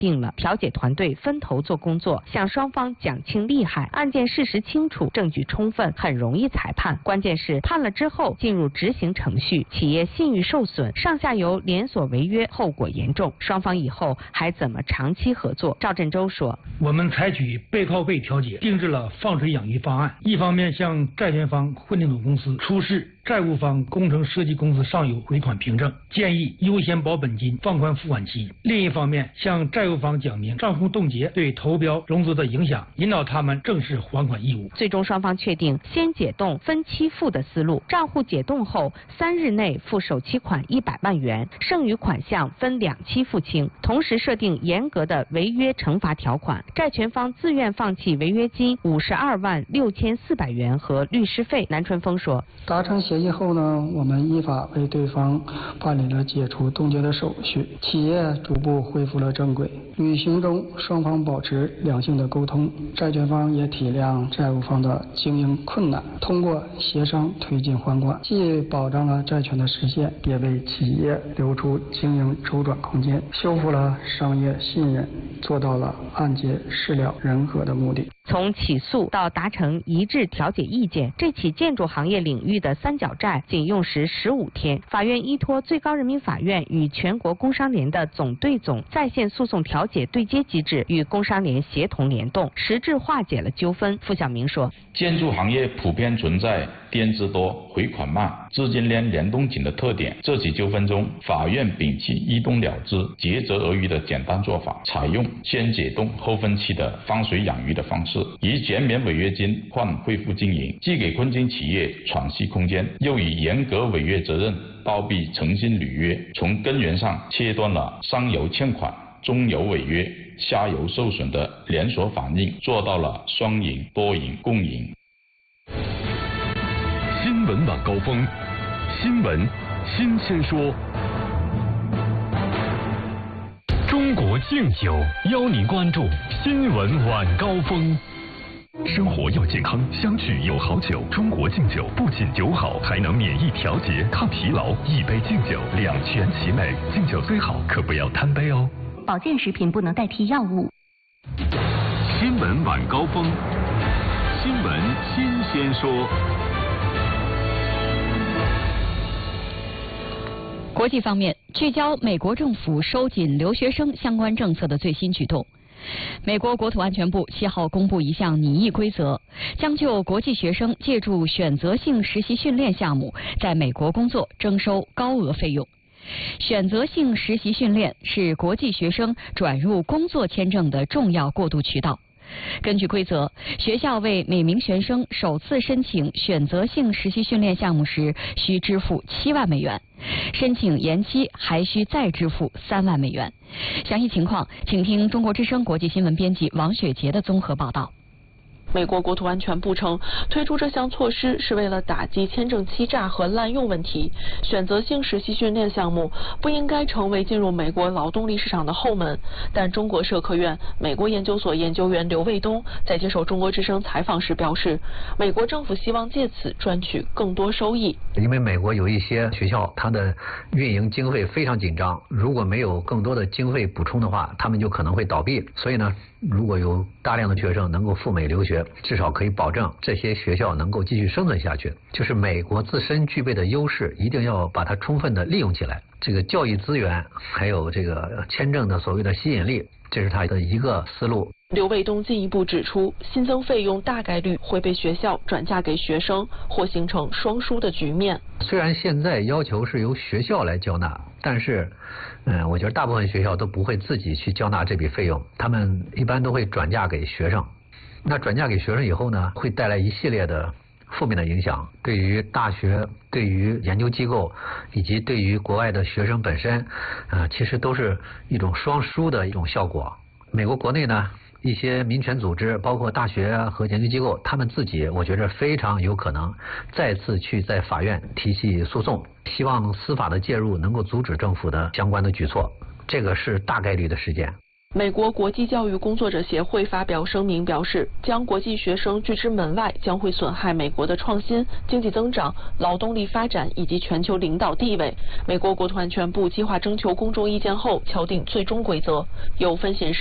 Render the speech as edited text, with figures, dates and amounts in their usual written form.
定了调解团队分头做工作，向双方讲清利害，案件事实清楚，证据充分，很容易裁判。关键是判了之后进入执行程序，企业信誉受损，上下游连锁违约，后果严重，双方以后还怎么长期合作？赵振洲说：“ 我们采取背靠背调解，定制了放水养鱼方案，一方面向债权方混凝土公司出示债务方工程设计公司上游回款凭证，建议优先保本金，放宽付款期；另一方面，向债务方讲明账户冻结对投标融资的影响，引导他们正视还款义务。” 最终双方确定先解冻分期付的思路，账户解冻后3日内付首期款100万元，剩余款项分2期付清，同时设定严格的违约惩罚条款，债权方自愿放弃违约金52万6400元和律师费。南春风说：“ 达成协议后呢，我们依法为对方办理了解除冻结的手续，企业逐步恢复了正轨。履行中，双方保持良性的沟通，债权方也体谅债务方的经营困难，通过协商推进还款，既保障了债权的实现，也为企业留出经营周转空间，修复了商业信任，做到了案件事了人和的目的。” 从起诉到达成一致调解意见，这起建筑行业领域的三角债仅用时15天。法院依托最高人民法院与全国工商联的总对总在线诉讼调解对接机制，与工商联协同联动，实质化解了纠纷。傅晓明说：“ 建筑行业普遍存在垫资多、回款慢、资金链联动紧的特点。这起纠纷中，法院摒弃一动了之、竭泽而渔的简单做法，采用先解冻后分期的放水养鱼的方式，以减免违约金换恢复经营，既给困境企业喘息空间，又以严格违约责任包庇诚信履约，从根源上切断了上游欠款、中游违约、下游受损的连锁反应，做到了双赢、多赢、共赢。” 新闻晚高峰，新闻新鲜说。中国敬酒邀您关注新闻晚高峰。生活要健康，相聚有好酒。中国敬酒不仅酒好，还能免疫调节、抗疲劳。一杯敬酒，两全其美。敬酒最好，可不要贪杯哦。 保健食品不能代替药物。 新闻晚高峰，新闻新鲜说。 国际方面，聚焦美国政府收紧留学生相关政策的最新举动。美国国土安全部7号公布一项拟议规则，将就国际学生借助选择性实习训练项目在美国工作征收高额费用。选择性实习训练是国际学生转入工作签证的重要过渡渠道。根据规则，学校为每名学生首次申请选择性实习训练项目时需支付7万美元，申请延期还需再支付3万美元。详细情况，请听中国之声国际新闻编辑王雪杰的综合报道。 美国国土安全部称，推出这项措施是为了打击签证欺诈和滥用问题。选择性实习训练项目不应该成为进入美国劳动力市场的后门。但中国社科院美国研究所研究员刘卫东在接受中国之声采访时表示，美国政府希望借此赚取更多收益。 因为美国有一些学校，它的运营经费非常紧张，如果没有更多的经费补充的话，他们就可能会倒闭。所以呢，如果有大量的学生能够赴美留学，至少可以保证这些学校能够继续生存下去。就是美国自身具备的优势，一定要把它充分的利用起来。这个教育资源，还有这个签证的所谓的吸引力，这是他的一个思路。 刘卫东进一步指出，新增费用大概率会被学校转嫁给学生，或形成双输的局面。 虽然现在要求是由学校来交纳，但是我觉得大部分学校都不会自己去交纳这笔费用，他们一般都会转嫁给学生。那转嫁给学生以后呢，会带来一系列的负面的影响，对于大学、对于研究机构以及对于国外的学生本身，其实都是一种双输的一种效果。美国国内呢，一些民权组织，包括大学和研究机构，他们自己我觉得非常有可能再次去在法院提起诉讼，希望司法的介入能够阻止政府的相关的举措，这个是大概率的事件。 美国国际教育工作者协会发表声明表示，将国际学生拒之门外将会损害美国的创新、经济增长、劳动力发展以及全球领导地位。美国国土安全部计划征求公众意见后敲定最终规则。有分析人士